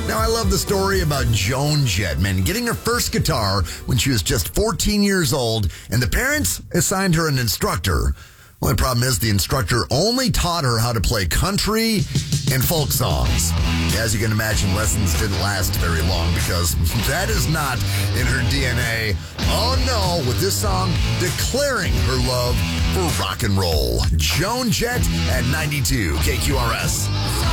Now, I love the story about Joan Jett, man, getting her first guitar when she was just 14 years old, and the parents assigned her an instructor. Only problem is the instructor only taught her how to play country and folk songs. As you can imagine, lessons didn't last very long because that is not in her DNA. Oh no, with this song declaring her love for rock and roll. Joan Jett at 92 KQRS.